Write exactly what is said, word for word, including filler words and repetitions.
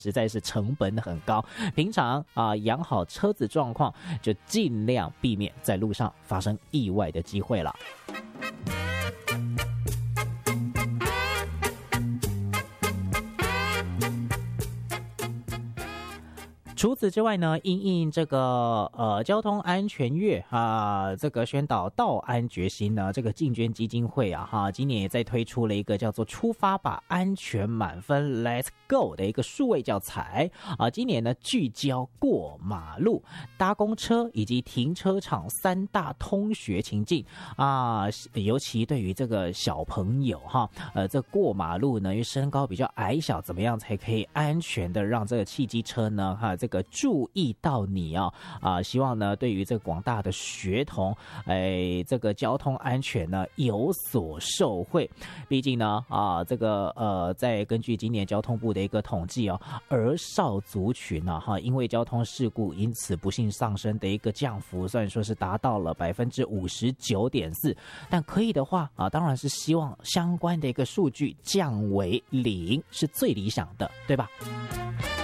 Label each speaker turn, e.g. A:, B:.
A: 实在是成本很高，平常啊养好车子状况，就尽量避免在路上发生意外的机会了。除此之外呢，因应这个呃交通安全月啊，这个宣导道安决心呢，这个进捐基金会啊哈，今年也在推出了一个叫做出发吧安全满分 Let's Go 的一个数位教材啊，今年呢聚焦过马路、搭公车以及停车场三大通学情境啊，尤其对于这个小朋友哈，呃，这过马路呢，因为身高比较矮小，怎么样才可以安全的让这个汽机车呢哈这个注意到你啊啊，希望呢对于这个广大的学童，哎，这个交通安全呢有所受惠。毕竟呢啊，这个呃，在根据今年交通部的一个统计哦，儿少族群呢、啊、哈，因为交通事故因此不幸上升的一个降幅，虽然说是达到了百分之五十九点四，但可以的话啊，当然是希望相关的一个数据降为零是最理想的，对吧？